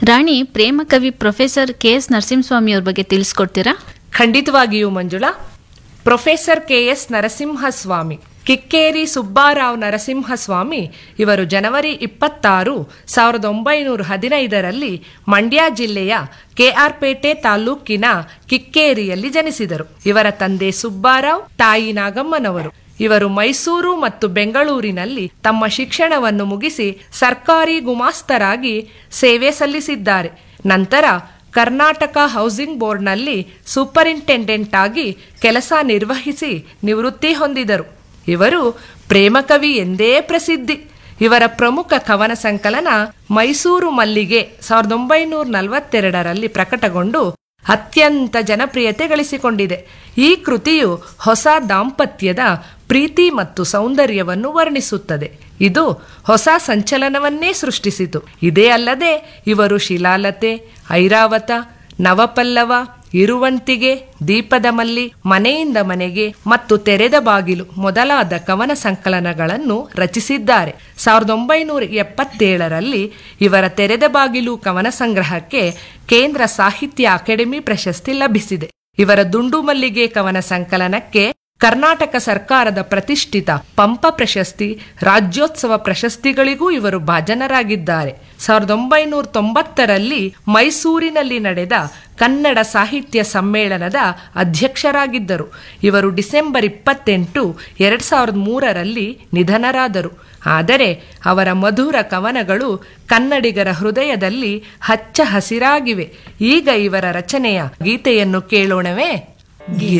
ರಾಣಿ, ಪ್ರೇಮಕವಿ professor KS. Narasimhaswamy ಅವ್ರ ಬಗ್ಗೆ ತಿಳಿಸ್ಕೊಡ್ತೀರಾ? ಖಂಡಿತವಾಗಿಯೂ ಮಂಜುಳಾ. Professor KS. ನರಸಿಂಹಸ್ವಾಮಿ, ಕಿಕ್ಕೇರಿ ಸುಬ್ಬಾರಾವ್ ನರಸಿಂಹಸ್ವಾಮಿ ಇವರು ಜನವರಿ 26, 1915ರಲ್ಲಿ ಮಂಡ್ಯ ಜಿಲ್ಲೆಯ ಕೆಆರ್ ಪೇಟೆ ತಾಲೂಕಿನ ಕಿಕ್ಕೇರಿಯಲ್ಲಿ ಜನಿಸಿದರು. ಇವರ ತಂದೆ ಸುಬ್ಬಾರಾವ್, ತಾಯಿ ನಾಗಮ್ಮನವರು. ಇವರು ಮೈಸೂರು ಮತ್ತು ಬೆಂಗಳೂರಿನಲ್ಲಿ ತಮ್ಮ ಶಿಕ್ಷಣವನ್ನು ಮುಗಿಸಿ ಸರ್ಕಾರಿ ಗುಮಾಸ್ತರಾಗಿ ಸೇವೆ ಸಲ್ಲಿಸಿದ್ದಾರೆ. ನಂತರ ಕರ್ನಾಟಕ ಹೌಸಿಂಗ್ ಬೋರ್ಡ್ನಲ್ಲಿ ಸೂಪರಿಂಟೆಂಡೆಂಟ್ ಆಗಿ ಕೆಲಸ ನಿರ್ವಹಿಸಿ ನಿವೃತ್ತಿ ಹೊಂದಿದರು. ಇವರು ಪ್ರೇಮಕವಿ ಎಂದೇ ಪ್ರಸಿದ್ಧಿ. ಇವರ ಪ್ರಮುಖ ಕವನ ಸಂಕಲನ ಮೈಸೂರು ಮಲ್ಲಿಗೆ 1942ರಲ್ಲಿ ಪ್ರಕಟಗೊಂಡು ಅತ್ಯಂತ ಜನಪ್ರಿಯತೆ ಗಳಿಸಿಕೊಂಡಿದೆ. ಈ ಕೃತಿಯು ಹೊಸ ದಾಂಪತ್ಯದ ಪ್ರೀತಿ ಮತ್ತು ಸೌಂದರ್ಯವನ್ನು ವರ್ಣಿಸುತ್ತದೆ. ಇದು ಹೊಸ ಸಂಚಲನವನ್ನೇ ಸೃಷ್ಟಿಸಿತು. ಇದೇ ಅಲ್ಲದೆ ಇವರು ಶಿಲಾಲತೆ, ಐರಾವತ, ನವಪಲ್ಲವ, ಇರುವಂತಿಗೆ, ದೀಪದ ಮಲ್ಲಿ, ಮನೆಯಿಂದ ಮನೆಗೆ ಮತ್ತು ತೆರೆದ ಬಾಗಿಲು ಮೊದಲಾದ ಕವನ ಸಂಕಲನಗಳನ್ನು ರಚಿಸಿದ್ದಾರೆ. 1977ರಲ್ಲಿ ಇವರ ತೆರೆದ ಬಾಗಿಲು ಕವನ ಸಂಗ್ರಹಕ್ಕೆ ಕೇಂದ್ರ ಸಾಹಿತ್ಯ ಅಕಾಡೆಮಿ ಪ್ರಶಸ್ತಿ ಲಭಿಸಿದೆ. ಇವರ ದುಂಡು ಮಲ್ಲಿಗೆ ಕವನ ಸಂಕಲನಕ್ಕೆ ಕರ್ನಾಟಕ ಸರ್ಕಾರದ ಪ್ರತಿಷ್ಠಿತ ಪಂಪ ಪ್ರಶಸ್ತಿ, ರಾಜ್ಯೋತ್ಸವ ಪ್ರಶಸ್ತಿಗಳಿಗೂ ಇವರು ಭಾಜನರಾಗಿದ್ದಾರೆ. 1990ರಲ್ಲಿ ಮೈಸೂರಿನಲ್ಲಿ ನಡೆದ ಕನ್ನಡ ಸಾಹಿತ್ಯ ಸಮ್ಮೇಳನದ ಅಧ್ಯಕ್ಷರಾಗಿದ್ದರು. ಇವರು ಡಿಸೆಂಬರ್ 28, 2003ರಲ್ಲಿ ನಿಧನರಾದರು. ಆದರೆ ಅವರ ಮಧುರ ಕವನಗಳು ಕನ್ನಡಿಗರ ಹೃದಯದಲ್ಲಿ ಹಚ್ಚ ಹಸಿರಾಗಿವೆ. ಈಗ ಇವರ ರಚನೆಯ ಗೀತೆಯನ್ನು ಕೇಳೋಣವೇ?